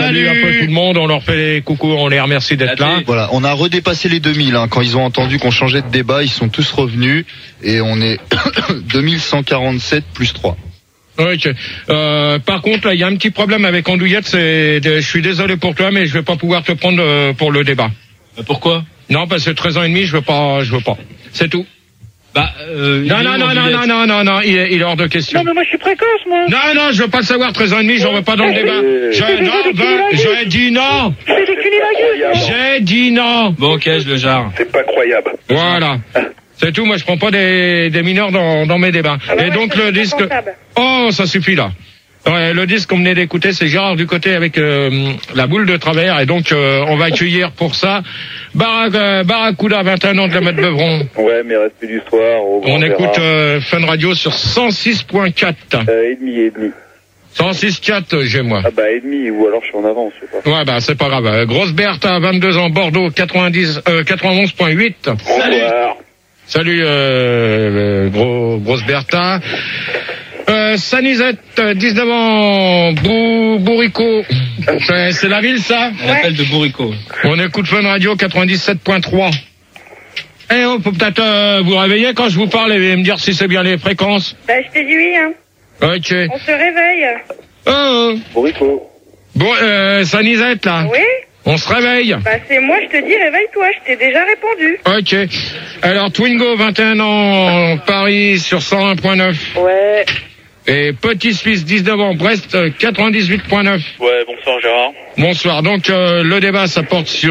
salue un peu tout le monde, on leur fait les coucous, on les remercie d'être là. Voilà, on a redépassé les 2000, hein. Quand ils ont entendu qu'on changeait de débat, ils sont tous revenus, et on est 2147 plus 3. Ok. Par contre, il y a un petit problème avec Andouillette, je suis désolé pour toi, mais je vais pas pouvoir te prendre pour le débat. Pourquoi? Non, parce que 13 ans et demi, je veux pas. C'est tout. Non, il est hors de question. Non, mais moi, je suis précoce, moi. Non, je veux pas le savoir, 13 ans et demi, j'en veux pas dans le débat. J'ai dit non. J'ai dit non. Bon, ok, je le jarre. C'est pas croyable. Voilà. C'est tout, moi je prends pas des mineurs dans mes débats. Et donc le disque... Oh, ça suffit là. Ouais, le disque qu'on venait d'écouter, c'est Gérard Ducoté avec la boule de travers. Et donc on va accueillir pour ça Barracuda, 21 ans de la Mat Beuvron. Ouais, mais respect du soir. On écoute Fun Radio sur 106.4. Et demi. 106.4, j'ai moi. Ah bah et demi, ou alors je suis en avance, je sais pas. Ouais, bah c'est pas grave. Grosse Bertha, 22 ans, Bordeaux, 91.8. Bonsoir. Salut, grosse Bertha. Sanizette, 19 ans, Bourrico. C'est la ville, ça? On appelle de Bourrico. On écoute Fun Radio 97.3. Eh, oh, faut peut-être vous réveiller quand je vous parle et me dire si c'est bien les fréquences. Bah, je t'ai dit oui, hein. Ok. On se réveille. Oh. Bourrico. Bon, Sanizette, là. Oui? On se réveille. Bah, c'est moi, je te dis, réveille-toi, je t'ai déjà répondu. Ok. Alors, Twingo, 21 ans, Paris, sur 101.9. Ouais. Et Petit Suisse, 19 ans, Brest, 98.9. Ouais, bonsoir Gérard. Bonsoir. Donc, le débat, ça porte sur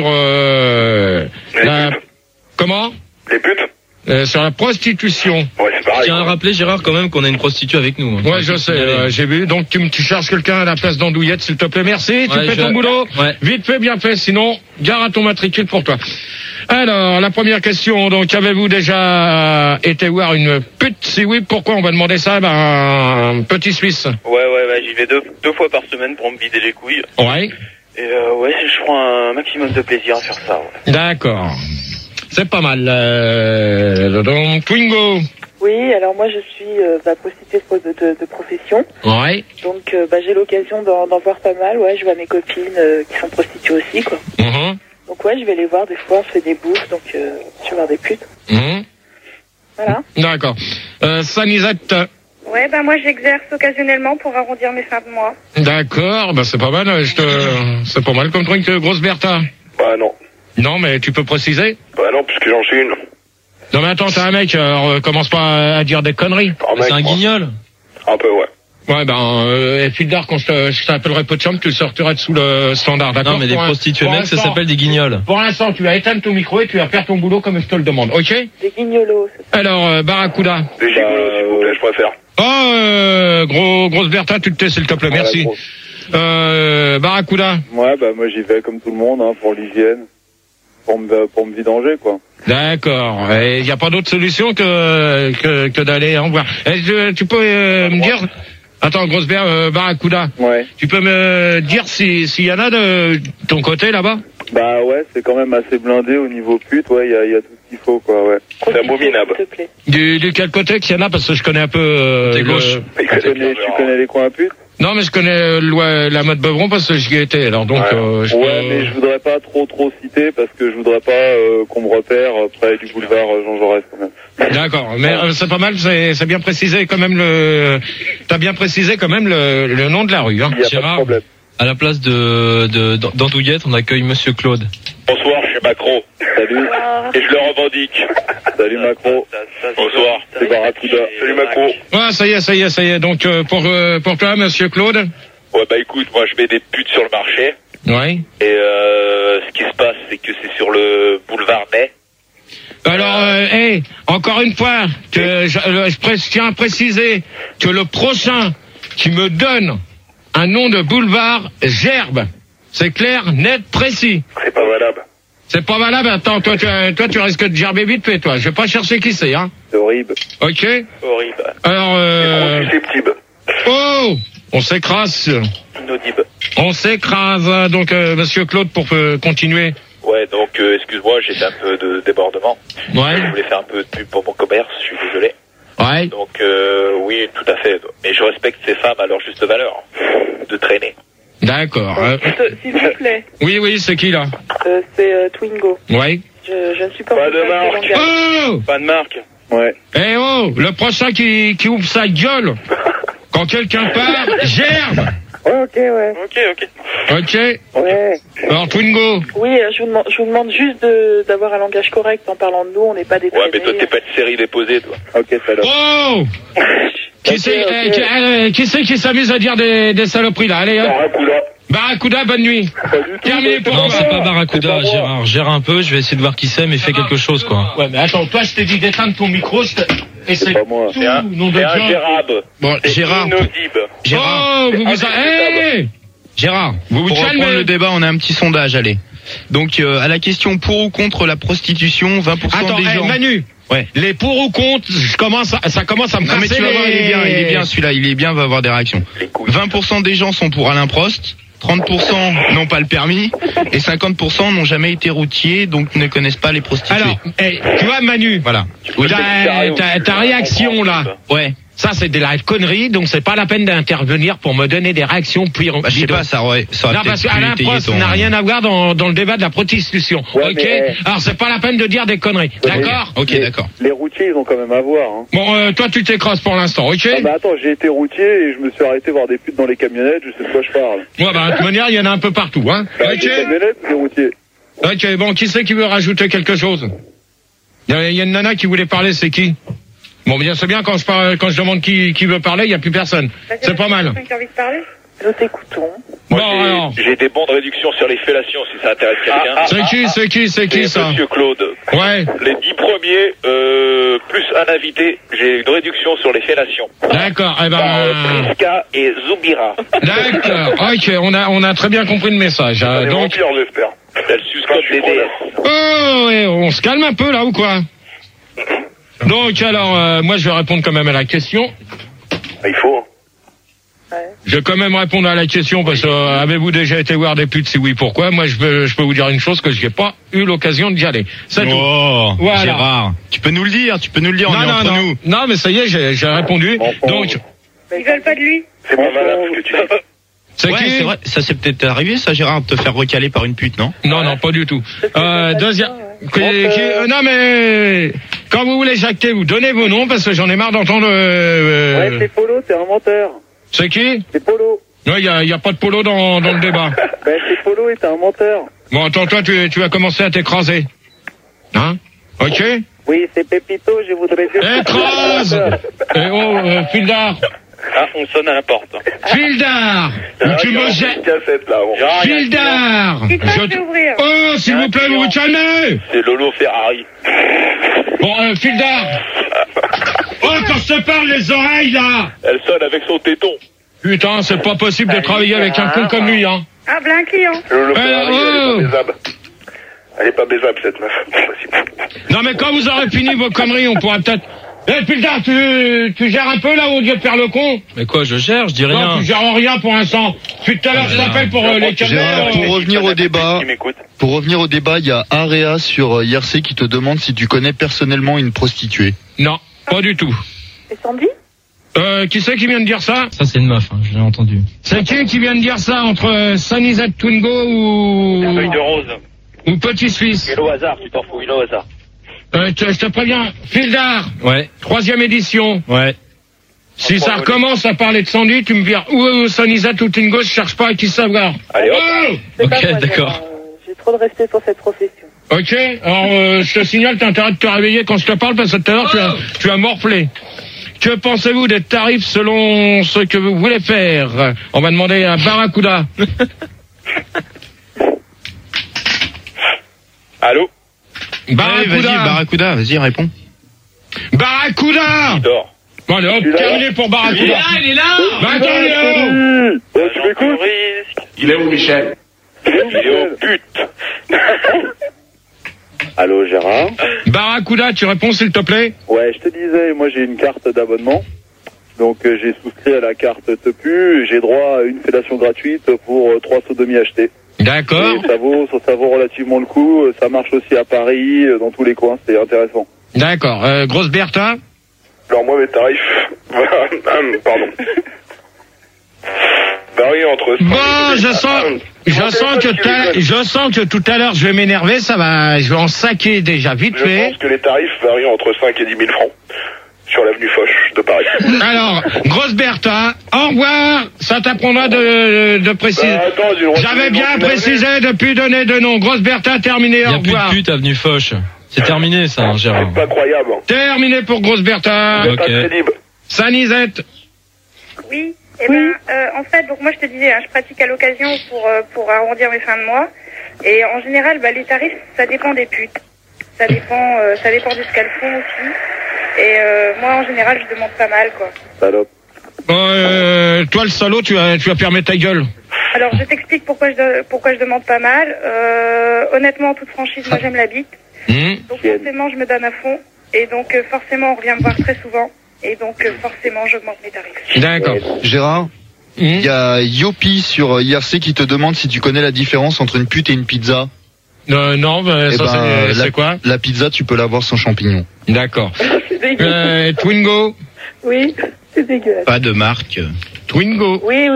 la... Comment? Les putes? Sur la prostitution. Ouais, c'est pareil. Je tiens à rappeler, Gérard, quand même, qu'on a une prostituée avec nous. Ouais, je sais, j'ai vu. Donc, tu cherches quelqu'un à la place d'Andouillette, s'il te plaît. Merci, tu fais ton boulot. Ouais. Vite fait, bien fait. Sinon, gare à ton matricule pour toi. Alors, la première question. Donc, avez-vous déjà été voir une pute? Si oui, pourquoi? On va demander ça à un petit Suisse. Ouais, j'y vais deux fois par semaine pour me vider les couilles. Ouais. Et ouais, je prends un maximum de plaisir à faire ça, ouais. D'accord. C'est pas mal. Donc, Twingo. Oui, alors moi je suis prostituée de profession. Ouais. Donc j'ai l'occasion d'en voir pas mal. Ouais, je vois mes copines qui sont prostituées aussi, quoi. Donc ouais, je vais les voir des fois, on fait des bouffes, donc je vais voir des putes. Voilà. D'accord. Sanizette. Ouais, bah moi j'exerce occasionnellement pour arrondir mes fins de mois. D'accord, bah c'est pas mal. C'est pas mal comme truc, grosse Bertha. Bah non. Non, mais tu peux préciser? Bah non, puisque j'en suis une. Non mais attends, t'es un mec, alors commence pas à dire des conneries. C'est un guignol. Un peu, ouais. Ouais, et fil d'art, quand je t'appellerai Pocham, tu le sortiras dessous le standard, d'accord? Non, mais des prostituées mecs, ça s'appelle des guignols. Pour l'instant, tu vas éteindre ton micro et tu vas faire ton boulot comme je te le demande, ok? Des guignolos. Alors, Barracuda. Des gigolos, s'il vous plaît, je préfère. Grosse Bertha, tu te tais, s'il te plaît, merci. Barracuda. Ouais, bah moi j'y vais comme tout le monde, hein, pour l'hygiène, pour me vidanger, quoi. D'accord. Et il n'y a pas d'autre solution que d'aller en voir. Tu peux me dire... Attends, Barracuda. Ouais. Tu peux me dire s'il y en a de ton côté là-bas? Bah ouais, c'est quand même assez blindé au niveau pute, ouais, il y a tout ce qu'il faut, quoi, ouais. C'est abominable. Du quel côté qu'il y en a, parce que je connais un peu... T'es gauche. Tu connais les coins à pute? Non, mais je connais la mode Beuvron parce que j'y étais, alors donc... mais je voudrais pas trop citer parce que je voudrais pas qu'on me repère près du boulevard Jean Jaurès, quand même. D'accord, mais c'est pas mal, c'est bien précisé quand même t'as bien précisé quand même le nom de la rue, hein. Il y a pas de problème. À la place d'Andouillette, on accueille Monsieur Claude. Bonsoir, je suis Macron. Salut. Et je le revendique. Salut Macron. Bonsoir. C'est Barracuda. Salut Macron. Ouais, ça y est. Donc, pour toi, Monsieur Claude? Ouais, bah écoute, moi je mets des putes sur le marché. Ouais. Et ce qui se passe, c'est que c'est sur le boulevard Mai. Alors, encore une fois, je tiens à préciser que le prochain qui me donne un nom de boulevard gerbe. C'est clair, net, précis. C'est pas valable. C'est pas valable. Attends, toi, tu risques de gerber vite fait, toi. Je vais pas chercher qui c'est, hein. C'est horrible. Ok. Horrible. Alors, c'est trop susceptible. Oh, on s'écrase. Inaudible. On s'écrase. Donc, Monsieur Claude, pour continuer. Ouais, donc excuse-moi, j'ai un peu de débordement. Ouais. Je voulais faire un peu de pub pour mon commerce, je suis désolé. Ouais. Donc oui, tout à fait. Mais je respecte ces femmes à leur juste valeur de traîner. D'accord. S'il vous plaît. Oui, c'est qui là? C'est Twingo. Ouais. Je ne suis pas... Pas de marque. Oh! Pas de marque. Ouais. Eh oh, le prochain qui ouvre sa gueule quand quelqu'un part, gerbe. Ouais, ok. Ok. Ouais. Alors Twingo. Oui, je vous demande juste d'avoir un langage correct en parlant de nous, on n'est pas des Ouais, mais toi t'es pas de série déposée, toi. Ok, salope. Oh! Qui c'est qui s'amuse à dire des saloperies là? Allez, hop. Barracuda, bonne nuit. Terminé pour Non, toi. c'est pas Barracuda, Gérard. Gère un peu, je vais essayer de voir qui c'est, mais fais quelque chose, quoi. Ouais, mais attends, toi, je t'ai dit d'éteindre ton micro, et c'est pas moi. C'est un Gérard. Bon, Gérard. Gérard. Oh, Gérard, vous Pour reprendre le débat, on a un petit sondage, allez. Donc, à la question pour ou contre la prostitution, 20% des gens... Manu. Ouais. Les pour ou contre, ça commence à me casser. Non, mais tu vas voir, il est bien celui-là, il est bien, va avoir des réactions. 20% des gens sont pour Alain Prost, 30% n'ont pas le permis, et 50% n'ont jamais été routiers, donc ne connaissent pas les prostituées. Alors, tu vois Manu, voilà. Ta réaction là, ouais. Ça c'est de la connerie, donc c'est pas la peine d'intervenir pour me donner des réactions puis je sais pas, ça aurait non, parce qu'Alain Prost n'a rien à voir dans le débat de la prostitution. Ouais, ok. Alors c'est pas la peine de dire des conneries. D'accord. Ok, d'accord. Les routiers, ils ont quand même à voir. Hein. Bon, toi tu t'écrases pour l'instant, ok. Ah bah attends, j'ai été routier et je me suis arrêté voir des putes dans les camionnettes. Je sais de quoi je parle. Ouais, bah de toute manière, il y en a un peu partout, hein. Ok. Les camionnettes, les routiers. Ok. Bon, qui c'est qui veut rajouter quelque chose? Il y a une nana qui voulait parler, c'est qui? Bon, bien, c'est bien quand je demande qui veut parler, il n'y a plus personne. C'est pas mal. Qui a envie de parler? Nous t'écoutons. Bon, j'ai des bons de réduction sur les fellations si ça intéresse quelqu'un. C'est qui ça? Monsieur Claude. Ouais. Les 10 premiers, plus un invité, j'ai une réduction sur les fellations. D'accord, eh ben... Priska et Zoubira. D'accord, ok, on a très bien compris le message. Donc... j'espère. Elle suscote des DS. Oh, ouais, on se calme un peu là ou quoi? Donc alors, moi je vais répondre quand même à la question. Il faut. Ouais. Je vais quand même répondre à la question parce que avez-vous déjà été voir des putes? Si oui, pourquoi? Moi je peux vous dire une chose, que je n'ai pas eu l'occasion d'y aller. C'est tout. Voilà. Gérard, tu peux nous le dire, on est entre nous. Non, mais ça y est, j'ai répondu. Donc, Ils veulent pas de lui. C'est pas malin ce que tu dis. c'est qui? C'est vrai, ça c'est peut-être arrivé ça, Gérard, de te faire recaler par une pute, non? Non, pas du tout. Deuxième. Non mais quand vous voulez jacter, vous donnez vos noms parce que j'en ai marre d'entendre. Ouais, c'est Polo, t'es un menteur. C'est qui? C'est Polo. Non, y a pas de Polo dans le débat. Ben c'est Polo et t'es un menteur. Bon, attends, toi tu vas commencer à t'écraser. Hein? Ok? Oui, c'est Pépito, je voudrais dire. Écrase! Fildar! Ah, on sonne à la porte. Fildar! Tu me jettes. Fildar! Oh, s'il vous plaît, vous vous calmez! C'est Lolo Ferrari. Bon, Fildar! Oh, quand je te parle, les oreilles, là! Elle sonne avec son téton. Putain, c'est pas possible de travailler avec un con comme lui, hein. Ah, ben un client. Lolo Ferrari, elle est pas baisable. Elle est pas baisable, cette meuf. Pas possible. Non, mais quand vous aurez fini vos conneries, on pourra peut-être... Fildar, tu gères un peu, là, au lieu de faire le con? Mais quoi, je gère, je dis rien. Non, tu gères rien pour l'instant. Depuis tout à l'heure, je t'appelle pour les caméras. Pour revenir au débat, il y a Area sur IRC qui te demande si tu connais personnellement une prostituée. Non, pas du tout. Et Sandy? Qui c'est qui vient de dire ça? Ça, c'est une meuf, hein, je l'ai entendu. C'est qui vient de dire ça entre Sanizat Twingo ou... Feuille de rose. Ou Petit Suisse? Et au hasard, tu t'en fous, une au hasard. Je te préviens, Fildar. Ouais. 3e édition. Ouais. Si ça recommence à parler de Sandy, tu me vires ou Sanizat ou Twingo, je cherche pas à qui savoir. Allez, hop. C'est Ok, pas moi, d'accord. J'ai trop de respect pour cette profession. Ok, alors je te signale, t'as intérêt de te réveiller quand je te parle parce que tout à l'heure tu as morflé. Que pensez-vous des tarifs selon ce que vous voulez faire? On va demander à Barracuda. Allô? Barracuda, vas-y, réponds. Barracuda! Il dort. Bon, allez, hop, terminé pour Barracuda. Il est là! Bah, attends, Léo! Tu m'écoutes? Il est où, Michel? Il est au but. Allô, Gérard? Barracuda, tu réponds, s'il te plaît? Ouais, je te disais, moi j'ai une carte d'abonnement. Donc j'ai souscrit à la carte Tepu, j'ai droit à une fellation gratuite pour 3 sodomies achetées. D'accord. Et ça vaut relativement le coup, ça marche aussi à Paris, dans tous les coins, c'est intéressant. D'accord. Grosse Bertha? Alors moi mes tarifs... Pardon. Bah oui, varie entre... Bon, je sens que tout à l'heure je vais m'énerver, je vais en saquer déjà vite fait. Je pense que les tarifs varient entre 5 et 10 000 francs. Sur l'avenue Foch de Paris. Alors, grosse Bertha, au revoir. Ça t'apprendra de préciser. J'avais bien précisé depuis donner de nom. Grosse Bertha, terminé, au revoir. Il n'y a plus de pute avenue Foch. C'est terminé ça, Gérard. C'est pas croyable. Terminé pour grosse Bertha. C'est pas crédible. Sanisette. Oui. En fait, donc moi je te disais, je pratique à l'occasion pour arrondir mes fins de mois. Et en général, les tarifs, ça dépend des putes. Ça dépend de ce qu'elles font aussi. Et moi, en général, je demande pas mal, quoi. Salope. Toi, le salaud, tu vas fermer ta gueule. Alors, je t'explique pourquoi je demande pas mal. Honnêtement, en toute franchise, moi, j'aime la bite. Donc, forcément, je me donne à fond. Et donc, forcément, on revient me voir très souvent. Et donc, forcément, j'augmente mes tarifs. D'accord. Gérard, il y a Yopi sur IRC qui te demande si tu connais la différence entre une pute et une pizza. Non, c'est quoi? La pizza, tu peux l'avoir sans champignons. D'accord. Twingo. Oui, c'est dégueulasse. Pas de marque. Twingo. Oui.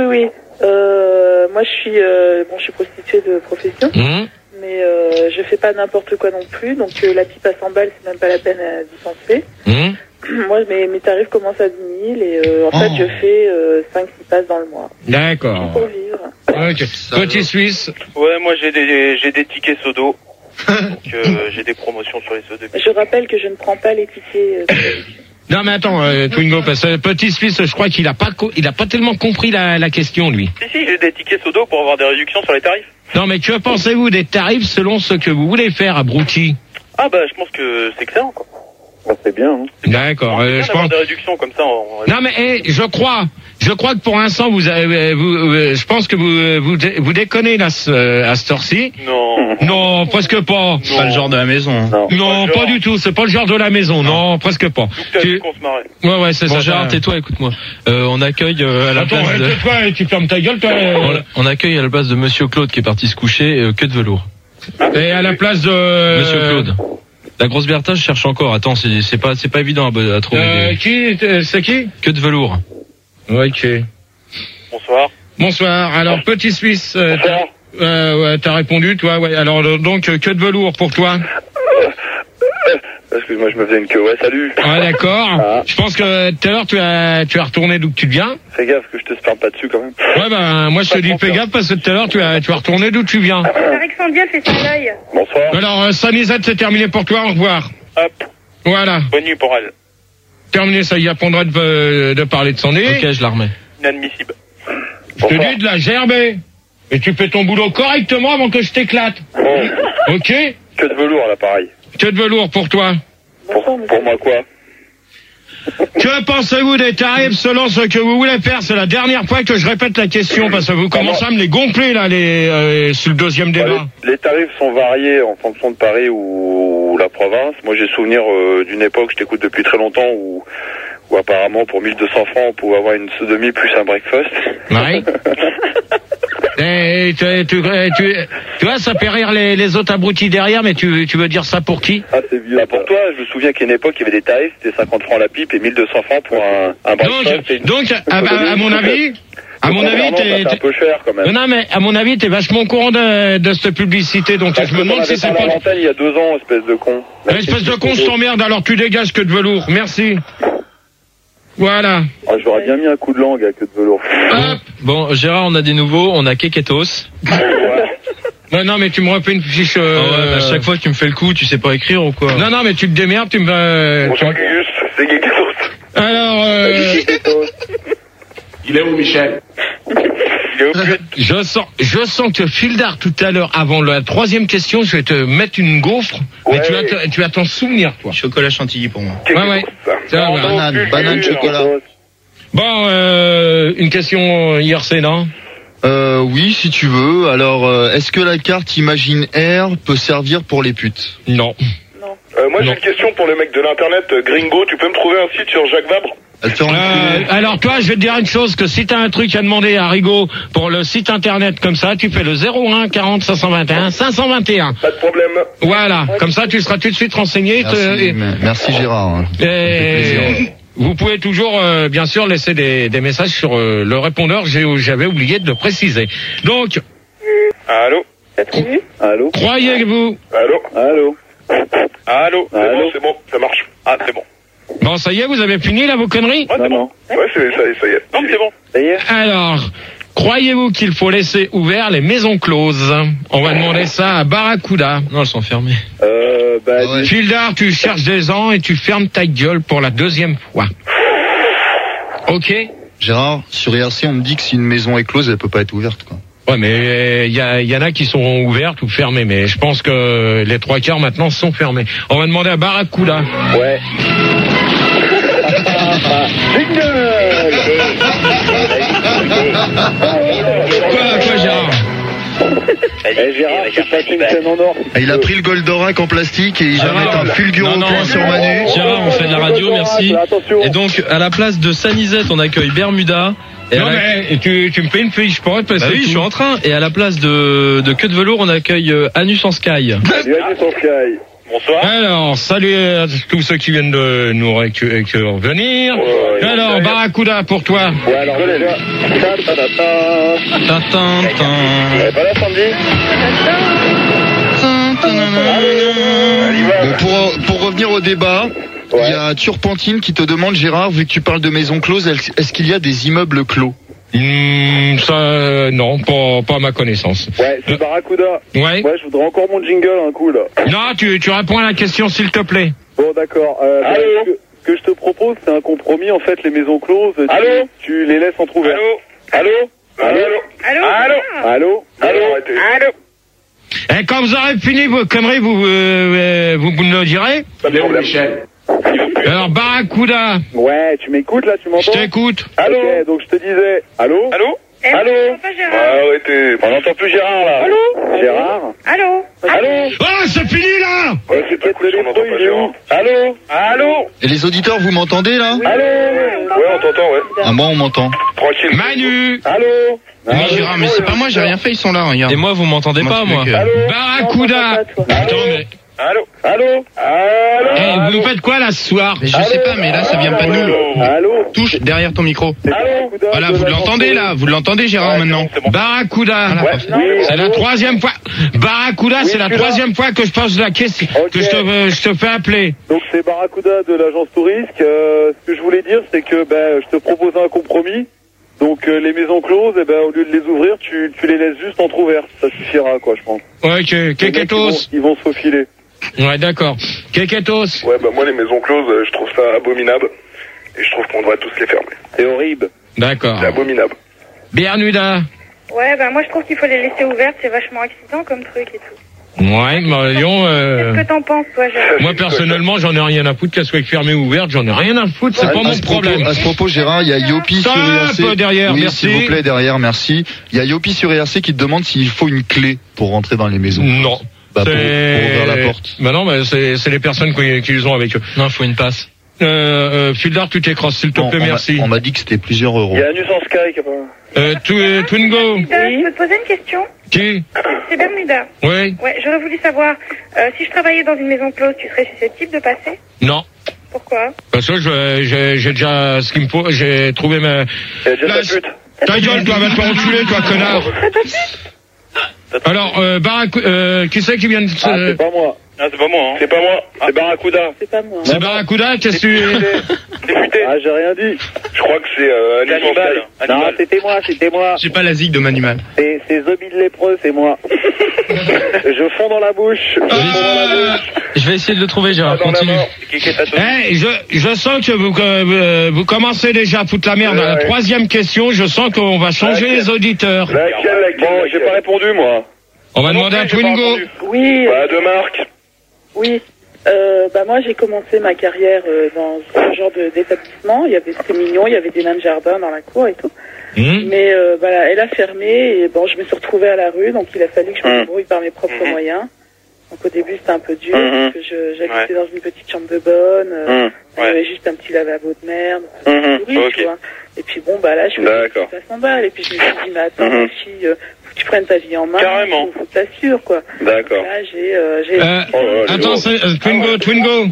Moi, je suis prostituée de profession. Mais je fais pas n'importe quoi non plus. Donc, la pipe à 100 balles, c'est même pas la peine d'y penser. Moi, mes tarifs commencent à 10 000 et en fait, je fais 5-6 passes dans le mois. D'accord. Pour vivre. Okay. Petit Suisse. Ouais, moi j'ai des tickets Sodo. Donc j'ai des promotions sur les Sodo. Je rappelle que je ne prends pas les tickets. Non mais attends, Twingo, parce que Petit Suisse, je crois qu'il a pas tellement compris la question, lui. Si, j'ai des tickets Sodo pour avoir des réductions sur les tarifs. Non mais que pensez-vous des tarifs selon ce que vous voulez faire à Brouty? Ah bah je pense que c'est excellent, quoi. C'est bien. D'accord. Je pense des réductions comme ça. Non mais je crois que pour l'instant je pense que vous déconnez là à cette heure-ci. Non, presque pas. C'est pas le genre de la maison. Non, pas du tout. C'est pas le genre de la maison. Non, presque pas. Qu'on se marrait. Ouais, c'est ça. Gérard, tais-toi, écoute-moi. On accueille à la place de... tais-toi et tu fermes ta gueule, toi. On accueille à la place de Monsieur Claude qui est parti se coucher, queue de velours. Et à la place de Monsieur Claude. La grosse Bertha, je cherche encore. Attends, c'est pas évident à trouver. C'est qui? Queue de velours. Ok. Bonsoir. Alors, Petit Suisse, t'as répondu, toi, ouais. Alors, donc, queue de velours pour toi. Excuse-moi, je me faisais une queue. Ouais, salut. Ah, d'accord. Je pense que tout à l'heure, tu as retourné d'où tu viens. Fais gaffe que je te sperme pas dessus, quand même. Ouais, moi, je te dis fais gaffe parce que tout à l'heure, tu as retourné d'où tu viens. Alexandria fait son œil. Bonsoir. Alors, Sanisette, c'est terminé pour toi. Au revoir. Hop. Voilà. Bonne nuit pour elle. Terminé, ça y apprendra de parler de son nez. Ok, je la remets. Inadmissible. Je te dis de la gerber. Et tu fais ton boulot correctement avant que je t'éclate. Bon. Ok? Queue de velours, là, pareil. Queue de velours pour toi. Pour moi, quoi? Que pensez-vous des tarifs selon ce que vous voulez faire? C'est la dernière fois que je répète la question parce que vous commencez à me les gonfler là, sur le deuxième débat. Les tarifs sont variés en fonction de Paris ou la province. Moi, j'ai souvenir d'une époque, je t'écoute depuis très longtemps, où apparemment pour 1200 francs, on pouvait avoir une sodomie plus un breakfast. Ouais. Et tu vois, ça fait rire les autres abrutis derrière, mais tu veux dire ça pour qui? Ah, c'est vieux. Pour toi, je me souviens qu'à une époque, il y avait des tarifs, c'était 50 francs la pipe et 1200 francs pour un breakfast. Donc, à mon avis, t'es un peu cher quand même. Non, mais à mon avis, t'es vachement au courant de cette publicité, donc je me demande si c'est pas... il y a 2 ans, espèce de con. Espèce de con, je t'emmerde, alors tu dégages queue de velours. Merci. Voilà. Ah, j'aurais bien mis un coup de langue à queue de velours. Bon, Gérard, on a des nouveaux, on a Keketos. Non, mais tu me refais une fiche... à chaque fois que tu me fais le coup, tu sais pas écrire ou quoi? Non, mais tu te démerdes, tu me... Bonjour, c'est Keketos. Alors, Il est où, Michel? Je sens que fil d'art tout à l'heure, avant la troisième question, je vais te mettre une gaufre, mais tu vas t'en souvenir, toi. Chocolat chantilly pour moi. Ouais. Banane, chocolat. Bon, une question IRC, non? Oui, si tu veux. Alors, est-ce que la carte Imagine Air peut servir pour les putes? Non. Moi, j'ai une question pour le mec de l'internet, Gringo. Tu peux me trouver un site sur Jacques Vabre? Alors toi, je vais te dire une chose, que si t'as un truc à demander à Rigaud pour le site internet comme ça, tu fais le 01 40 521 521. Pas de problème. Voilà, comme ça tu seras tout de suite renseigné. Merci Gérard. vous pouvez toujours, bien sûr, laisser des messages sur le répondeur. J'avais oublié de le préciser. Donc... Allô? Allô? Croyez-vous... Allô? C'est bon, ça marche. Ah, c'est bon. Bon, ça y est, vous avez fini, là, vos conneries? Ouais, c'est bon. Ouais, ça y est. Non, mais c'est bon. Ça y est? Alors, croyez-vous qu'il faut laisser ouvertes les maisons closes? On va demander ça à Barracuda. Non, elles sont fermées. Fildar, tu cherches des gens et tu fermes ta gueule pour la deuxième fois. Ok? Gérard, sur IRC, on me dit que si une maison est close, elle peut pas être ouverte, quoi. Ouais, mais il y en a qui sont ouvertes ou fermées, mais je pense que les 3/4 maintenant sont fermées. On va demander à Barracuda. Ouais. Quoi, Gérard? Gérard, c'est pas une chaîne en or. Il a pris le Goldorak en plastique et il va mettre un fulgurant point sur Manu. Gérard, on fait de la radio, merci. Attention. Et donc, à la place de Sanisette, on accueille Bermuda. Non, mais tu me fais une fiche pote parce que oui, je suis en train. Et à la place de Queue de Velours, on accueille Anus en Sky. Salut Anus en Sky. Bonsoir. Alors, salut à tous ceux qui viennent de nous revenir. Alors, Barracuda pour toi. Ouais, alors déjà. Pas là, Sandy? Bon, pour revenir au débat, il y a Turpentine qui te demande, Gérard, vu que tu parles de maisons closes, est-ce qu'il y a des immeubles clos? Ça, non, pas à ma connaissance. Ouais, c'est Barracuda. Ouais. Ouais, je voudrais encore mon jingle un coup, là. Non, tu réponds à la question, s'il te plaît. Bon, d'accord. Ce que je te propose, c'est un compromis. En fait, les maisons closes, tu les laisses entrouvertes. Allô? Et quand vous aurez fini vos conneries, vous me le direz? Michel. Alors, Barracuda. Ouais, tu m'écoutes, là, tu m'entends? Je t'écoute. Allô? Ok, donc je te disais. Allô? Arrêtez. On n'entend plus Gérard, là. Gérard? Allô? Oh, c'est fini, là! Ouais, c'est pas cool, on n'entend pas Gérard. Allô? Et les auditeurs, vous m'entendez, là? Ouais, on t'entend, ouais. Ah, moi, on m'entend. Tranquille. Manu. Allô? Oui, Gérard, mais c'est pas moi, j'ai rien fait, ils sont là, regarde. Et moi, vous m'entendez pas, moi. Barracuda. Attends, mais... Allô? vous nous faites quoi, là, ce soir? Mais je sais pas, mais là, ça vient pas de nous. Allô? Touche derrière ton micro. Allô? Voilà, vous l'entendez, là. Vous l'entendez, Gérard, maintenant. Barracuda. C'est la troisième fois. Barracuda, c'est la troisième fois que je pose la question, que je te fais appeler. Donc c'est Barracuda de l'agence Tourisque. Ce que je voulais dire, c'est que je te propose un compromis. Donc les maisons closes, au lieu de les ouvrir, tu les laisses juste entrouvertes. Ça suffira, quoi, je pense. Ouais, Keketos. Ils vont se faufiler. Ouais, d'accord. Keketos. Ouais, moi les maisons closes, je trouve ça abominable. Et je trouve qu'on devrait tous les fermer. C'est horrible. D'accord. C'est abominable. Bermuda. Ouais, moi je trouve qu'il faut les laisser ouvertes, c'est vachement excitant comme truc et tout. Ouais, Marion. Qu'est-ce que t'en penses, toi, Gérard? Moi, personnellement, j'en ai rien à foutre qu'elle soit fermée ou ouverte, j'en ai rien à foutre, c'est pas mon problème. À ce propos, Gérard, il y a Yopi sur IRC. Un peu derrière, oui, merci. s'il vous plaît, derrière, merci. Il y a Yopi sur IRC qui te demande s'il faut une clé pour rentrer dans les maisons. Non. Pour ouvrir la porte. Bah non, c'est les personnes qui les ont avec eux. Non, il faut une passe. Fildar, tu t'écrosses, s'il te plaît, merci. On m'a dit que c'était plusieurs euros. Il y a Anus en Sky qui a pas... Twingo. Je peux te poser une question? Qui? C'est Bermuda. Oui. Ouais, j'aurais voulu savoir, si je travaillais dans une maison close, tu serais susceptible de passer? Non. Pourquoi? Parce que j'ai déjà ce qu'il me faut, j'ai trouvé ma... Il y a déjà ta pute. Ta gueule, toi, va te faire enculer, toi, connard. Alors, qui c'est qui vient de... c'est pas moi. Ah, c'est pas moi, hein. C'est pas moi. C'est Barracuda. C'est pas moi. C'est Barracuda, qu'est-ce que tu... Député. Ah, j'ai rien dit. Je crois que c'est Anus en Sky. Non, c'était moi. J'ai pas la zig de Manimal. C'est Zombie de lépreux, c'est moi. Je fonds dans la bouche. Je vais essayer de le trouver, Gérard. Continue. Je sens que vous commencez déjà à foutre la merde. À la troisième question, je sens qu'on va changer les auditeurs. Laquelle? Bon, j'ai pas répondu, moi. On va demander à Twingo. Oui. De Marc. Oui. Moi j'ai commencé ma carrière dans ce genre d'établissement. C'était mignon, il y avait des nains de jardin dans la cour et tout. Mais elle a fermé et je me suis retrouvée à la rue, donc il a fallu que je me débrouille par mes propres moyens. Donc au début c'était un peu dur parce que j'habitais dans une petite chambre de bonne, il y avait juste un petit lavabo de merde, tu vois. Et puis là je me suis dit 500 balles et puis je me suis dit mais attends ma fille, faut que tu prennes ta vie en main, faut que tu t'assures quoi. D'accord. Là j'ai Attends, Twingo. Oui.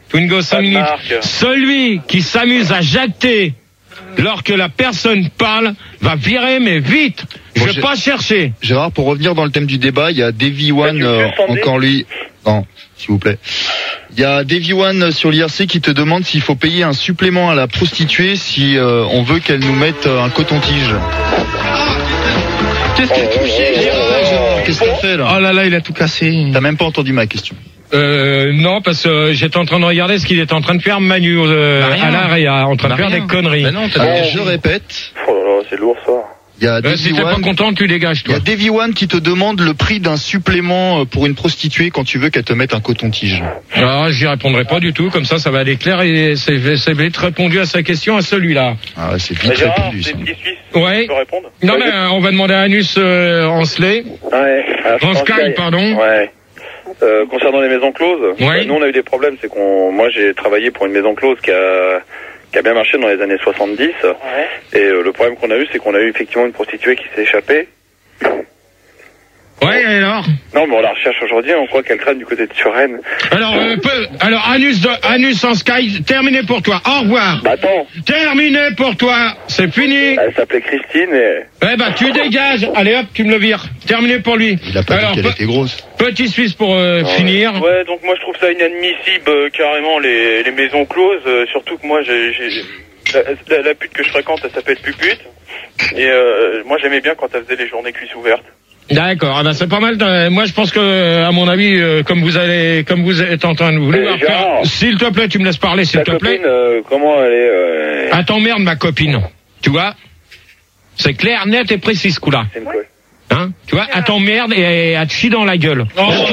Twingo, 5 minutes. Celui qui s'amuse à jacter lorsque la personne parle va virer, mais vite. Je vais pas chercher. Gérard, pour revenir dans le thème du débat, il y a Davy One, encore lui. Non, s'il vous plaît. Il y a Davy One sur l'IRC qui te demande s'il faut payer un supplément à la prostituée si on veut qu'elle nous mette un coton-tige. Qu'est-ce qu'il a touché, Gérard? Qu'est-ce qu'il fait là? Oh là là, il a tout cassé. T'as même pas entendu ma question. Non, parce que j'étais en train de regarder ce qu'il est en train de faire Manu à l'arrêt, en train de faire des conneries. Bah non, je répète. Oh là là, c'est lourd ça. Il y a si t'es pas content, tu dégages, toi. Il y a Davy One qui te demande le prix d'un supplément pour une prostituée quand tu veux qu'elle te mette un coton-tige. Ah, j'y répondrai pas du tout, comme ça va aller clair et c'est vite répondu à sa question, à celui-là. Ah ouais, c'est vite répondu, ça. Ouais. Tu peux répondre? Non, mais on va demander à Anus Ansley. Ouais. En Sky, pardon. Ouais. Concernant les maisons closes, nous on a eu des problèmes, c'est moi j'ai travaillé pour une maison close qui a bien marché dans les années 70, et le problème qu'on a eu, c'est qu'on a eu effectivement une prostituée qui s'est échappée. Ouais, et alors? Non, mais on la recherche aujourd'hui, on croit qu'elle traîne du côté de Suresnes. Alors, Anus en Sky, terminé pour toi. Au revoir. Bah attends. Terminé pour toi. C'est fini. Elle s'appelait Christine et... Eh bah, tu dégages. Allez hop, tu me le vires. Terminé pour lui. Il a pas dit qu'elle était grosse. Petit Suisse pour finir. Ouais, donc moi je trouve ça inadmissible, carrément, les maisons closes, surtout que moi la pute que je fréquente, elle s'appelle Pupute. Et moi j'aimais bien quand elle faisait les journées cuisses ouvertes. D'accord, ben c'est pas mal. Moi, je pense que, à mon avis, comme vous êtes en train de vouloir faire, s'il te plaît, tu me laisses parler, s'il te plaît. Comment elle est Ah, t'emmerdes, ma copine. Tu vois? C'est clair, net et précis, ce coup-là. C'est une quoi? Hein? Tu vois? Elle t'emmerde et elle te chie dans la gueule.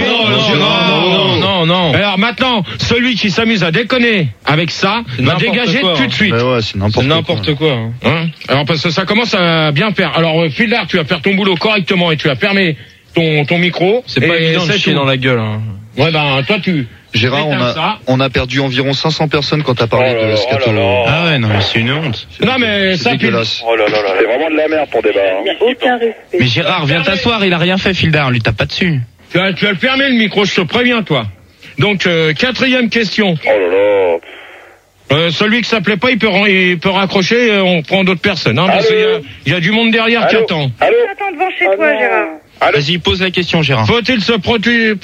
Non. Alors maintenant, celui qui s'amuse à déconner avec ça, va dégager tout de suite. Ouais, c'est n'importe quoi. Hein? Alors parce que ça commence à bien faire. Alors Fildar, tu vas faire ton boulot correctement et tu vas fermer ton micro. C'est pas évident de chier dans la gueule. Hein. Ouais, ben toi Gérard, on a perdu environ 500 personnes quand t'as parlé de Scato. Ah ouais, non, mais c'est une honte. Non, mais ça, dégueulasse. Oh là là là, c'est vraiment de la merde pour débat. Aucun respect. Mais Gérard, viens t'asseoir, il a rien fait, Fildar, lui tape pas dessus. Tu vas le fermer le micro, je te préviens, toi. Donc, 4e question. Oh là là. Celui qui s'appelait pas, il peut raccrocher, on prend d'autres personnes. Hein, parce qu'il y a du monde derrière qui attend. Allô? Attends devant chez toi, Gérard. Vas-y, pose la question, Gérard. Faut-il se protéger?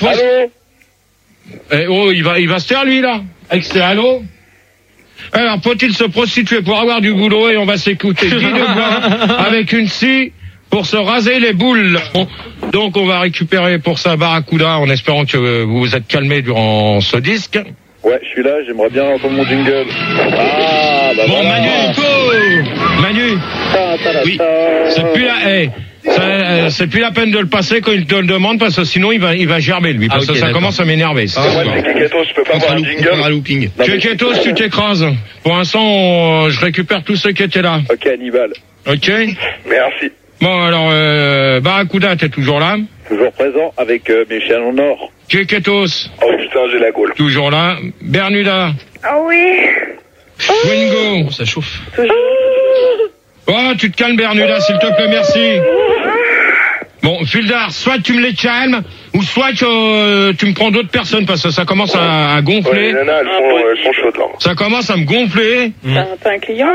Allô? Il va se taire, lui, là. Allô? Alors, faut-il se prostituer pour avoir du boulot et on va s'écouter Guy Deblanc avec une scie pour se raser les boules. Donc, on va récupérer pour ça Barracuda en espérant que vous vous êtes calmé durant ce disque. Ouais, je suis là, j'aimerais bien entendre mon jingle. Ah, bah bon, voilà. Manu, oui, c'est plus la peine de le passer quand il te le demande parce que sinon il va gerber lui parce que ça commence à m'énerver. Moi, c'est Keketos, je peux pas avoir un jingle. Keketos, tu t'écrases. Pour l'instant, je récupère tous ceux qui étaient là. Ok, Hannibal. Ok. Merci. Bon, alors, Barracuda, t'es toujours là? Toujours présent avec mes chiens en or. Keketos. Oh putain, j'ai la gaule. Toujours là. Bernuda. Ah oui. Twingo. Oh, ça chauffe. Oh, tu te calmes, Bernuda, s'il te plaît, merci. Bon, Fildar, soit tu me les calmes, ou soit tu me prends d'autres personnes, parce que ça commence à gonfler. Ouais, les nanas, elles sont chaudes, là. Ça commence à me gonfler. T'as un client?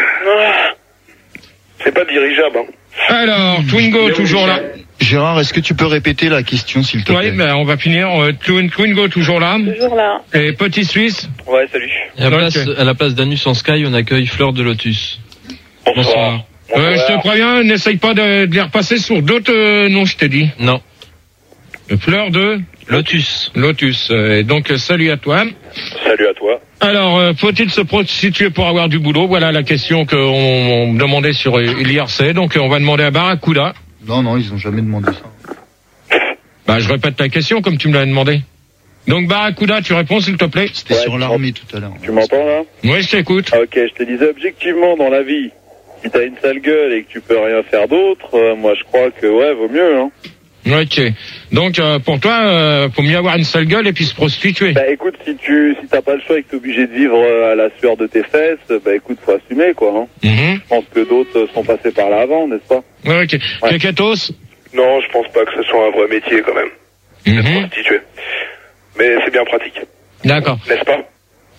C'est pas dirigeable, hein. Alors, Twingo, toujours là. Gérard, est-ce que tu peux répéter la question, s'il te plaît? Oui, ben, on va finir. Twingo, toujours là. Toujours là. Et Petit Suisse. Ouais, salut. Et à la place d'Anus en Sky, on accueille Fleur de Lotus. Bonsoir. Je te préviens, n'essaye pas de les repasser sur d'autres noms, je t'ai dit. Non. Fleur de Lotus. Et donc, salut à toi. Salut à toi. Alors, faut-il se prostituer pour avoir du boulot? Voilà la question qu'on demandait sur l'IRC. Donc, on va demander à Barracuda. Non, ils ont jamais demandé ça. Bah, je répète ta question comme tu me l'as demandé. Donc, Barracuda, tu réponds, s'il te plaît? C'était sur l'armée tout à l'heure. Tu m'entends, là? Oui, je t'écoute. Ok, je te disais objectivement, dans la vie, si t'as une sale gueule et que tu peux rien faire d'autre, moi je crois que, ouais, vaut mieux, hein. Ok. Donc, pour toi, faut mieux avoir une sale gueule et puis se prostituer. Bah écoute, si t'as pas le choix et que t'es obligé de vivre à la sueur de tes fesses, bah écoute, faut assumer, quoi, hein. Je pense que d'autres sont passés par là avant, n'est-ce pas? Ok. Ouais. Keketos? Non, je pense pas que ce soit un vrai métier, quand même. De prostituer. Mais c'est bien pratique. D'accord. N'est-ce pas?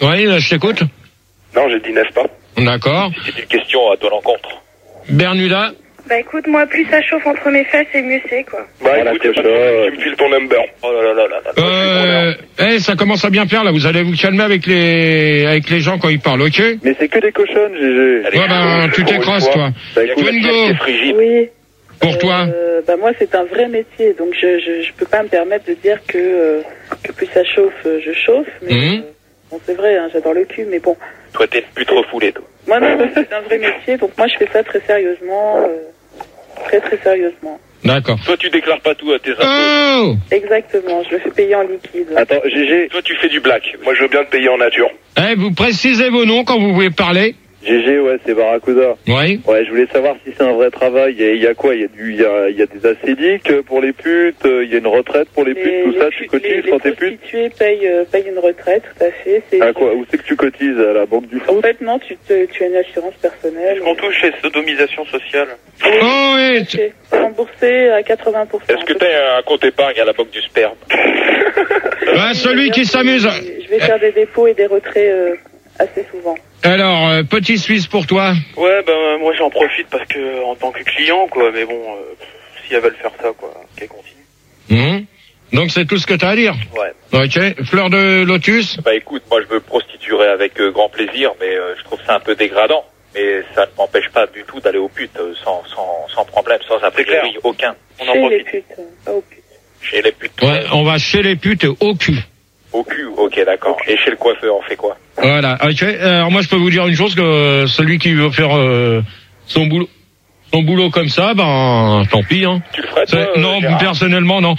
Oui, je t'écoute. Non, j'ai dit n'est-ce pas. D'accord. C'était une question à ton encontre. Bernuda. Bah écoute, moi, plus ça chauffe entre mes fesses et mieux c'est, quoi. Bah écoute, tu me files ton number. Oh là. Ça commence à bien faire, là. Vous allez vous calmer avec les gens quand ils parlent, ok? Mais c'est que des cochonnes, GG. Ouais, bah, tu t'écrasses, toi. Twingo. Oui. Pour toi? Bah moi, c'est un vrai métier, donc je peux pas me permettre de dire que plus ça chauffe, je chauffe, mais bon, c'est vrai, hein, j'adore le cul, mais bon. Toi, t'es plus trop foulé, toi. Moi, non, c'est un vrai métier, donc moi, je fais ça très sérieusement, très sérieusement. D'accord. Toi, tu déclares pas tout à tes impôts. Oh! Exactement, je le fais payer en liquide. Attends, GG, toi, tu fais du black. Moi, je veux bien te payer en nature. Vous précisez vos noms quand vous voulez parler. GG, ouais, c'est Barracuda. Oui. Ouais, je voulais savoir si c'est un vrai travail. Il y a quoi? Il y a des acédiques pour les putes, il y a une retraite pour les putes, tout ça, tu cotises quand t'es pute? Les prostituées payent une retraite, tout à fait. Ah quoi? Où c'est que tu cotises? À la banque du foot? En fait, non, tu as une assurance personnelle. Est-ce qu'on touche les sodomisations sociales? Oh oui. C'est remboursé à 80%. Est-ce que t'as un compte épargne à la banque du sperme? Celui qui s'amuse. Je vais faire des dépôts et des retraits assez souvent. Alors, petit Suisse pour toi. Ouais, ben moi j'en profite parce que en tant que client, quoi. Mais bon, si elles veulent faire ça, quoi, qu'elles continuent. Donc c'est tout ce que t'as à dire. Ouais. Ok. Fleur de lotus. Bah écoute, moi je me prostituerai avec grand plaisir, mais je trouve ça un peu dégradant. Mais ça ne m'empêche pas du tout d'aller aux putes sans problème, sans a priori aucun. On en profite. Les putes, pas aux putes. Chez les putes. Ouais, on va chez les putes au cul. Au cul, ok, d'accord. Et chez le coiffeur, on fait quoi? Voilà, ok. Alors moi je peux vous dire une chose, que celui qui veut faire son boulot comme ça, ben tant pis. Hein. Tu le ferais toi, non, Gérard? Personnellement non.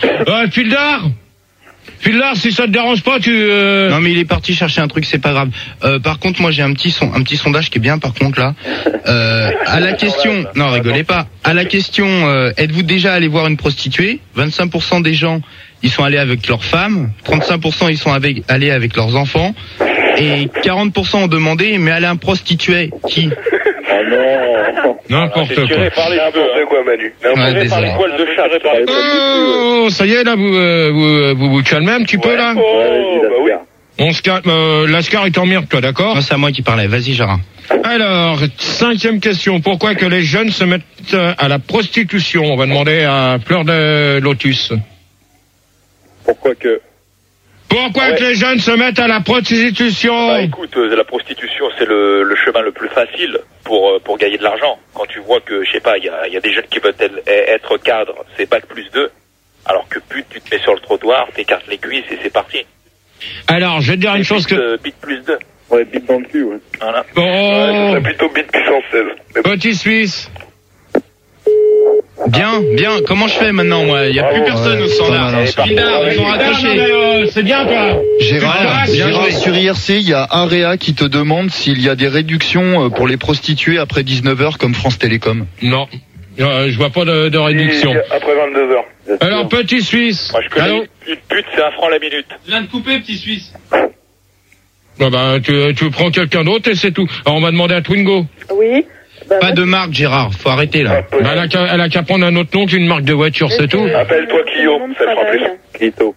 Fildar, si ça te dérange pas, tu. Non mais il est parti chercher un truc, c'est pas grave. Par contre, moi j'ai un petit sondage qui est bien. Par contre là, à la question, non rigolez pas. À la question, êtes-vous déjà allé voir une prostituée? 25% des gens ils sont allés avec leurs femmes, 35% ils sont allés avec leurs enfants, et 40% ont demandé mais aller un prostitué qui? Oh non. N'importe quoi. N'importe quoi, Manu. Ouais, Par les poils de chat. Oh, ça y est là, vous calmez un petit peu là. Oh, bah oui. On se calme. Lascar est en merde, toi, d'accord? Non, c'est à moi qui parlais. Vas-y, Gérard. Alors, 5e question. Pourquoi que les jeunes se mettent à la prostitution? On va demander à Fleur de Lotus. Pourquoi que les jeunes se mettent à la prostitution? Bah écoute, la prostitution c'est le chemin le plus facile pour gagner de l'argent. Quand tu vois que, je sais pas, il y a des jeunes qui veulent être cadres, c'est bac plus 2, alors que pute, tu te mets sur le trottoir, t'écartes les cuisses et c'est parti. Alors, je vais te dire une chose que... Bite plus 2. Ouais, bite dans le cul, ouais. Voilà. Oh. Ouais, ça serait plutôt bite puissance 16. Petit Suisse. Bien. Comment je fais maintenant, moi? Il y a plus personne au standard. Fildar, ils ont raccroché. C'est bien, toi. Gérard, sur IRC, il y a Area qui te demande s'il y a des réductions pour les prostituées après 19h comme France Télécom. Non. Je vois pas de réduction. Après 22h. Alors, petit Suisse. Moi, je connais une pute, c'est 1 franc la minute. Je viens de couper, petit Suisse. Tu prends quelqu'un d'autre et c'est tout. Alors, on va demander à Twingo. Oui. Pas de marque, Gérard. Faut arrêter, là. Elle a qu'à prendre un autre nom qu'une marque de voiture, c'est tout. Appelle-toi Clio, ça fera plus. Clito.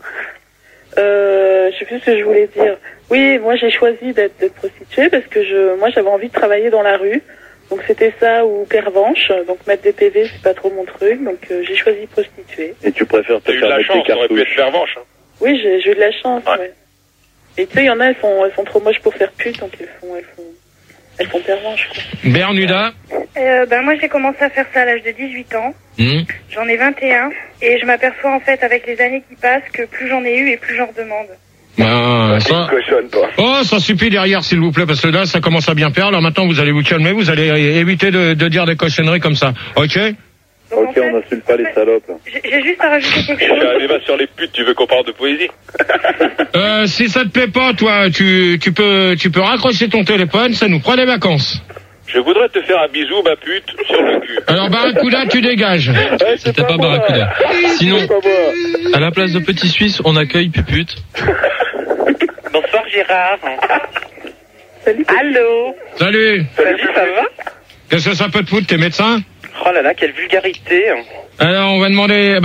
Je sais plus ce que je voulais dire. Oui, moi j'ai choisi d'être prostituée parce que moi j'avais envie de travailler dans la rue. Donc c'était ça ou pervenche. Donc mettre des PV c'est pas trop mon truc. Donc j'ai choisi prostituée. Et tu préfères te T'as eu de faire la mettre chance, des t'aurais pu être cartouches? pervenche. Hein. Oui, j'ai eu de la chance, ouais. Et tu sais, il y en a, elles sont trop moches pour faire pute, donc elles font pervenche, quoi. Bernuda. Moi j'ai commencé à faire ça à l'âge de 18 ans. J'en ai 21 et je m'aperçois en fait avec les années qui passent que plus j'en ai eu et plus j'en redemande. Ça suffit derrière s'il vous plaît, parce que là ça commence à bien faire. Alors maintenant vous allez vous calmer, vous allez éviter de dire des cochonneries comme ça, ok? Donc, ok, on n'insulte pas les salopes. J'ai juste à rajouter quelque chose. J'ai un débat sur les putes, tu veux qu'on parle de poésie? Si ça te plaît pas, toi, tu peux raccrocher ton téléphone, ça nous prend des vacances. Je voudrais te faire un bisou, ma pute, sur le cul. Alors Barracuda, tu dégages. C'était pas Barracuda. Sinon, à la place de Petit Suisse, on accueille Pupute. Bonsoir Gérard. Salut. Allô. Salut, ça va? Qu'est-ce que ça peut te foutre, t'es médecin? Oh là là, quelle vulgarité. Alors on va demander,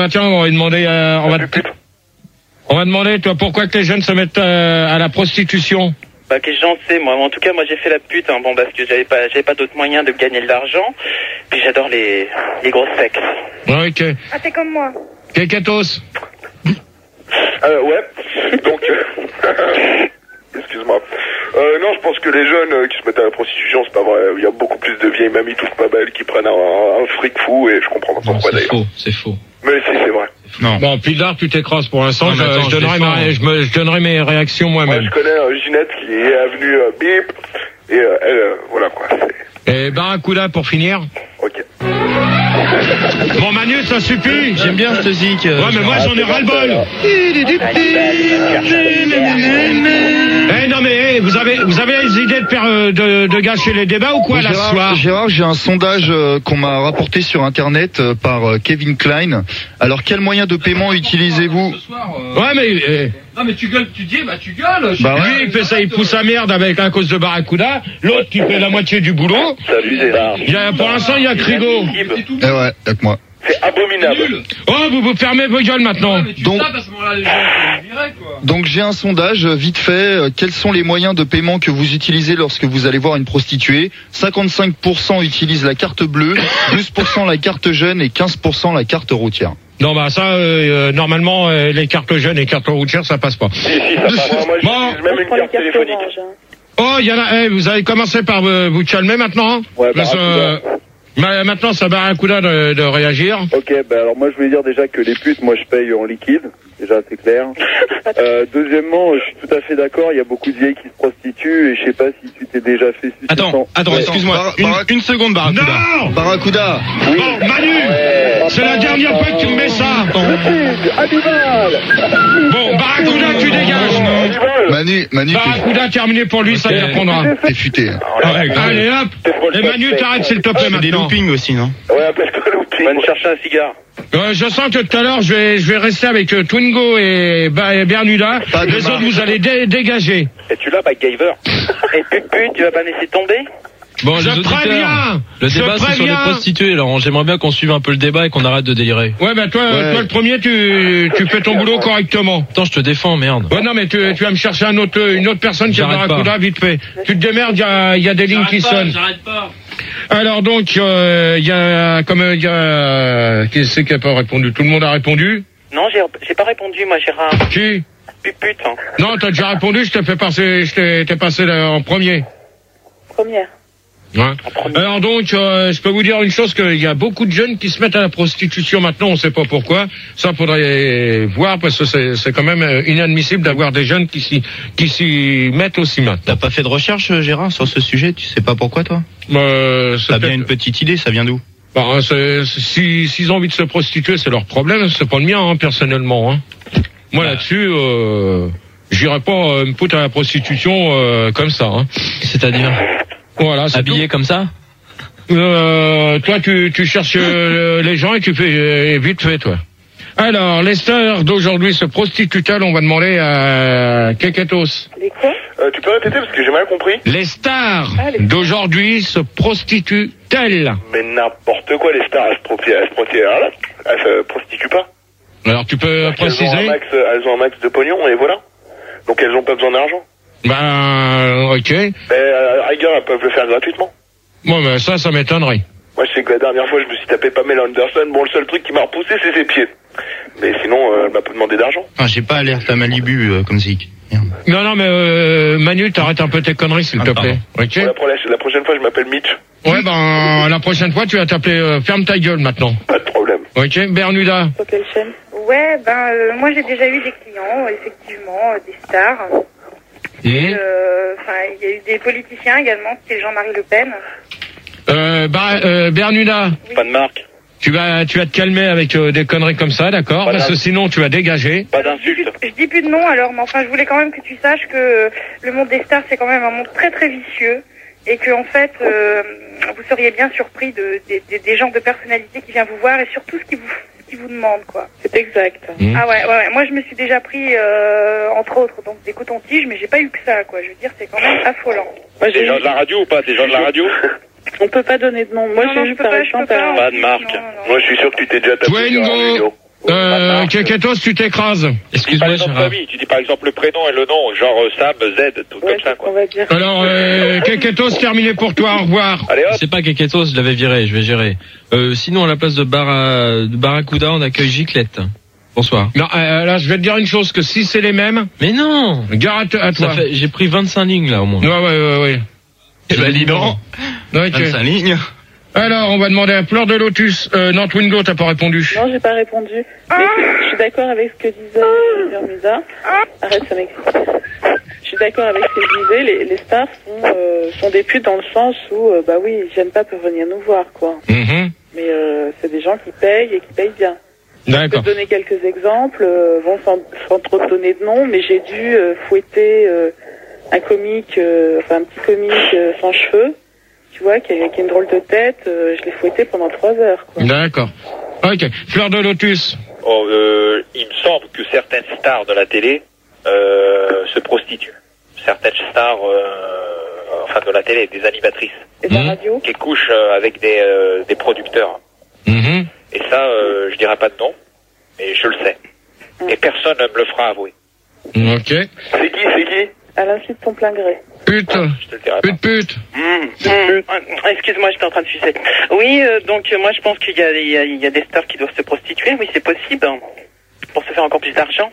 on va demander, toi, pourquoi que les jeunes se mettent à la prostitution? Bah, que j'en sais, moi. En tout cas, moi, j'ai fait la pute, hein, bon, parce que j'avais pas d'autre moyen de gagner de l'argent. Puis j'adore les grosses sexes. Ouais, ok. Ah, t'es comme moi. Keketos. Ouais. Donc, excuse-moi. Non, je pense que les jeunes qui se mettent à la prostitution, c'est pas vrai. Il y a beaucoup plus de vieilles mamies toutes pas belles qui prennent un fric fou et je comprends pas pourquoi d'ailleurs. C'est faux. Mais si, c'est vrai. Non. Bon, Pilar, tu t'écrases pour l'instant. Je donnerai mes réactions moi-même. Moi, je connais Ginette qui est venue bip et elle, voilà quoi. Et Barracuda pour finir. Ok. Bon Manu, ça suffit. J'aime bien ce zik. Ouais, mais moi j'en ai ras-le-bol. Non mais vous avez les idées de gâcher les débats ou quoi là ce soir? Gérard, j'ai un sondage qu'on m'a rapporté sur internet par Kevin Klein. Alors quel moyen de paiement utilisez-vous? Ouais mais non mais tu gueules, tu gueules. Bah lui il fait ça, il pousse sa merde avec à cause de Barracuda. L'autre qui fait la moitié du boulot. C'est abusé. Pour l'instant il y a Crigo. Eh ouais, avec moi. C'est abominable. Oh, vous fermez vos gueules maintenant. Donc j'ai un sondage vite fait. Quels sont les moyens de paiement que vous utilisez lorsque vous allez voir une prostituée? 55% utilisent la carte bleue, 12% la carte jeune et 15% la carte routière. Non bah ça normalement les cartes jeunes et cartes routières ça passe pas. Si, ça passe. Moi j'ai même une carte téléphonique. Oh, il y en a. Vous allez commencer par vous calmer maintenant. Ouais, maintenant, ça va un coup de réagir. Ok, alors moi je voulais dire déjà que les putes, moi je paye en liquide, déjà c'est clair. Deuxièmement, je suis tout à fait d'accord, il y a beaucoup de vieilles qui se prostituent et je sais pas si tu t'es déjà fait sucer. Attends, excuse-moi, une seconde Barracuda. Non Barracuda. Oui. Bon, Manu, c'est la dernière fois que tu me mets ça. Bon, Barracuda, tu dégages. Manu. Barracuda terminé pour lui, ça y répondra. T'es futé. Allez hop. Et Manu, t'arrêtes s'il te plaît maintenant. Des loopings aussi, non? Ouais, appelle-toi looping. Va me chercher un cigare. Je sens que tout à l'heure, je vais rester avec Twingo et Bernuda. Les autres, vous allez dégager. Et tu l'as, MacGyver. Et pute, tu vas pas laisser tomber? Bon, je préviens. Le débat c'est sur les prostituées, alors j'aimerais bien qu'on suive un peu le débat et qu'on arrête de délirer. Ouais, toi le premier, tu fais ton boulot correctement. Attends, je te défends, merde. Ouais, non, mais tu vas me chercher une autre personne qui a Barracuda, vite fait. Tu te démerdes, il y a des lignes qui sonnent. J'arrête pas. Alors donc, qui c'est qui a pas répondu? Tout le monde a répondu? Non, j'ai pas répondu, moi, Gérard. Qui? Pute. Hein. Non, t'as déjà répondu, je t'ai passé en premier. Première. Ouais. Alors donc, je peux vous dire une chose, qu'il y a beaucoup de jeunes qui se mettent à la prostitution maintenant, on sait pas pourquoi. Ça faudrait voir, parce que c'est quand même inadmissible d'avoir des jeunes qui s'y mettent aussi maintenant. T'as pas fait de recherche, Gérard, sur ce sujet? Tu sais pas pourquoi, toi? T'as bien une petite idée, ça vient d'où? S'ils ont envie de se prostituer, c'est leur problème, c'est pas le mien, hein, personnellement. Hein. Moi, là-dessus, j'irai pas me foutre à la prostitution comme ça. Hein. C'est-à-dire? Voilà, c'est habillé tout. comme ça? Toi, tu cherches les gens et tu fais vite fait, toi. Alors, les stars d'aujourd'hui se prostituent-elles? On va demander à Keketos. Les quoi? Tu peux répéter parce que j'ai mal compris. Les stars d'aujourd'hui se prostituent-elles? Mais n'importe quoi, les stars, elles se prostituent pas. Alors, tu peux préciser? Elles ont un max de pognon et voilà. Donc elles ont pas besoin d'argent. Ok. À rigueur, elles peuvent le faire gratuitement. Bon, mais ça m'étonnerait. Moi, je sais que la dernière fois, je me suis tapé Pamela Anderson. Bon, le seul truc qui m'a repoussé, c'est ses pieds. Mais sinon, elle m'a pas demandé d'argent. Ah, j'ai pas alerte à Malibu comme Zik. Non, mais Manu, t'arrêtes un peu tes conneries, s'il te plaît. Ok. La prochaine fois, je m'appelle Mitch. Ouais, la prochaine fois, tu vas t'appeler ferme ta gueule maintenant. Pas de problème. Ok, Bernuda. Sur quelle chaîne? Ouais, moi j'ai déjà eu des clients, effectivement, des stars. Il y a eu des politiciens également, c'était Jean-Marie Le Pen. Bernuda. Oui. Pas de marque. Tu vas te calmer avec des conneries comme ça, d'accord? Parce que sinon tu vas dégager. Pas d'insultes. Je dis plus de nom alors, mais enfin je voulais quand même que tu saches que le monde des stars c'est quand même un monde très très vicieux et que en fait vous seriez bien surpris des genres de personnalités qui viennent vous voir et surtout ce qui vous demandent quoi. C'est exact. Ah ouais. Moi je me suis déjà pris entre autres donc des cotons-tiges, mais j'ai pas eu que ça quoi. Je veux dire c'est quand même affolant. Des gens de la radio ou pas? Des gens de la radio? On peut pas donner de nom. Moi, j'ai eu par exemple pas de marque. Moi, je suis sûr que tu t'es déjà tapé. Twingo. Keketos, tu t'écrases. Excuse-moi, Gérard. Tu dis par exemple le prénom et le nom, genre Sam, Z, tout comme ça, quoi. Alors, Keketos, terminé pour toi, au revoir. Allez, hop. C'est pas Keketos, je l'avais viré, je vais gérer. Sinon, à la place de Barracuda, on accueille Giclette. Bonsoir. Non, là, je vais te dire une chose, que si c'est les mêmes... Mais non! Gare à toi. J'ai pris 25 lignes, là, au moins. Ouais. Eh ben, dis donc. 25 lignes. Alors, on va demander à Fleur de Lotus. Non, Twingo, t'as pas répondu. Non, j'ai pas répondu. Mais je suis d'accord avec ce que disait Vermusa. Arrête, ça m'excite. Je suis d'accord avec ce qu'il disait. Les stars sont des putes dans le sens où, bah oui, ils viennent pas pour venir nous voir, quoi. Mm-hmm. Mais c'est des gens qui payent et qui payent bien. D'accord. Je peux te donner quelques exemples, bon, sans trop te donner de nom, mais j'ai dû fouetter un comique, enfin un petit comique sans cheveux, tu vois, qui a une drôle de tête. Je l'ai fouetté pendant 3 heures, quoi. D'accord. Ok. Fleur de Lotus. Oh, il me semble que certaines stars de la télé se prostituent. Certaines stars, enfin de la télé, des animatrices. Et de la radio. Qui couchent avec des producteurs. Mm-hmm. Et ça, je dirais pas de nom, mais je le sais. Et personne ne me le fera avouer. Ok. C'est qui À l'insu de ton plein gré. Pute. Pute. Excuse-moi, j'étais en train de sucer. Oui, donc moi je pense qu'il y a des stars qui doivent se prostituer, oui c'est possible, pour se faire encore plus d'argent.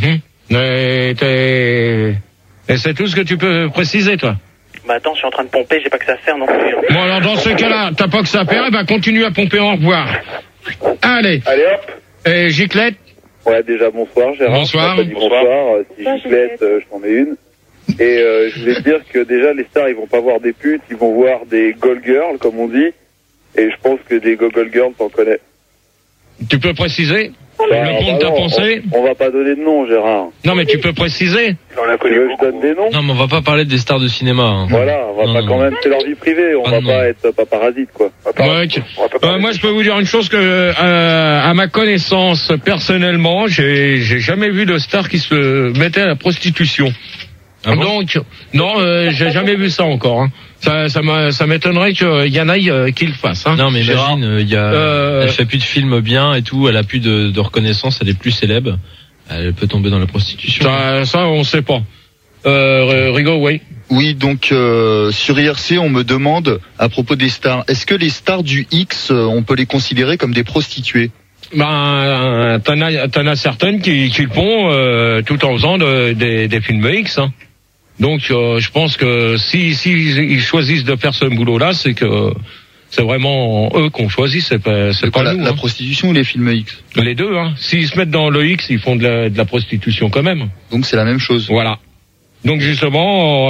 Et c'est tout ce que tu peux préciser, toi? Bah attends, je suis en train de pomper, j'ai pas que ça à faire non plus. Bon alors dans ce cas-là, t'as pas que ça à faire, bah continue à pomper, au revoir. Allez hop. Et Giclette? Ouais, déjà bonsoir Gérard. Bonsoir. Bonsoir. Si Giclette, je t'en ai une. Et je voulais te dire que déjà les stars ils vont pas voir des putes, ils vont voir des gold girls comme on dit. Et je pense que des gold girls t'en connais. Tu peux préciser le nom de ta pensée? On va pas donner de nom Gérard. Non mais tu peux préciser. On a connu, je donne des noms. Non mais on va pas parler des stars de cinéma. Hein. Voilà, on va pas quand même, c'est leur vie privée, on va pas être paparazzi quoi. Moi je peux vous dire une chose que à ma connaissance personnellement, j'ai jamais vu de star qui se mettait à la prostitution. Ah bon? Donc non, j'ai jamais vu ça encore. Hein. Ça m'étonnerait qu'il y en ait qui le fassent. Hein. Non mais imagine, elle fait plus de films bien et tout, elle a plus de reconnaissance, elle est plus célèbre, elle peut tomber dans la prostitution. Ça on sait pas. Rigo, oui. Oui, donc sur IRC, on me demande à propos des stars, est-ce que les stars du X, on peut les considérer comme des prostituées? Ben, t'en as certaines qui le font tout en faisant des films X. Hein. Donc, je pense que si ils choisissent de faire ce boulot-là, c'est que c'est vraiment eux qu'on choisit, c'est pas nous. La prostitution ou les films X? Les deux. Hein. S'ils se mettent dans le X, ils font de la prostitution quand même. Donc c'est la même chose. Voilà. Donc justement,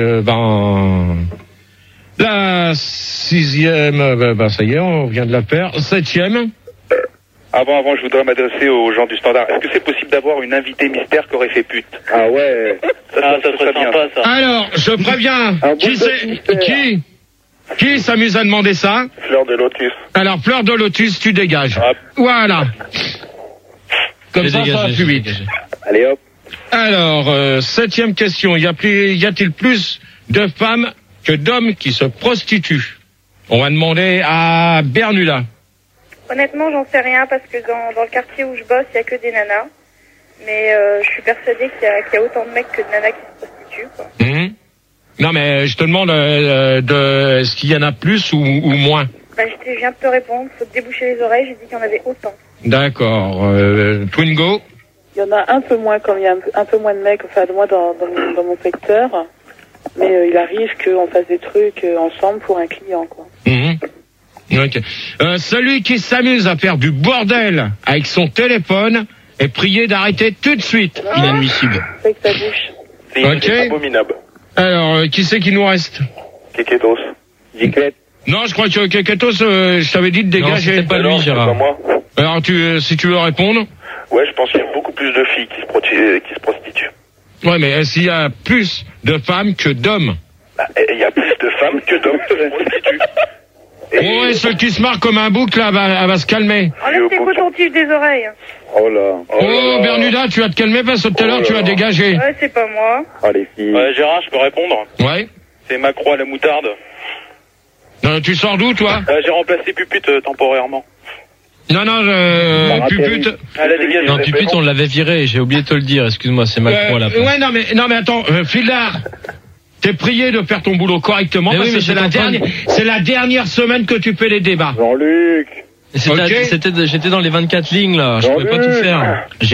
la 6e, ça y est, on vient de la faire. 7e. Avant, je voudrais m'adresser aux gens du Standard. Est-ce que c'est possible d'avoir une invitée mystère qui aurait fait pute? Ah ouais. Ça serait sympa, ça. Alors, je préviens. Qui s'amuse à demander ça? Fleur de Lotus. Alors, Fleur de Lotus, tu dégages. Ah. Voilà. Comme ça va plus vite. Allez hop. Alors, 7e question. Y a-t-il plus de femmes que d'hommes qui se prostituent? On va demander à Bermuda. Honnêtement, j'en sais rien parce que dans le quartier où je bosse, il y a que des nanas. Mais je suis persuadée qu'il y a autant de mecs que de nanas qui se prostituent, quoi. Mmh. Non, mais je te demande est-ce qu'il y en a plus ou moins? Bah, je viens de te répondre. Faut te déboucher les oreilles. J'ai dit qu'il y en avait autant. D'accord. Twingo? Il y en a un peu moins quand il y a un peu moins de mecs, enfin de moi dans mon secteur. Mais il arrive qu'on fasse des trucs ensemble pour un client, quoi. Mmh. Ok. Celui qui s'amuse à faire du bordel avec son téléphone est prié d'arrêter tout de suite. Inadmissible. Avec ta bouche. C'est abominable. Alors, qui c'est qui nous reste? Keketos. Giclette. Non, je crois que Keketos, je t'avais dit de dégager. Non, c'est pas lui, Gérard. C'est pas moi. Alors, si tu veux répondre? Ouais, je pense qu'il y a beaucoup plus de filles qui se prostituent. Ouais, mais s'il y a plus de femmes que d'hommes? Bah, il y a plus de femmes que d'hommes qui se prostituent. Ouais, celle qui se marre comme un bouc, là, elle va se calmer. Enlève tes cotons-tiges des oreilles. Oh là. Oh, Bermuda, tu vas te calmer parce que tout à l'heure, tu vas dégager. Ouais, c'est pas moi. Ah, les filles. Ouais, Gérard, je peux répondre? Ouais. C'est Macron à la moutarde. Tu sors d'où, toi? J'ai remplacé Pupute temporairement. Non, Puput. Non, Puput, on l'avait viré, j'ai oublié de te le dire, excuse-moi, c'est Macron à la place. Ouais, non, mais attends, Fildard. T'es prié de faire ton boulot correctement parce que c'est la dernière semaine que tu fais les débats. Jean-Luc. J'étais dans les 24 lignes, là, je pouvais pas tout faire.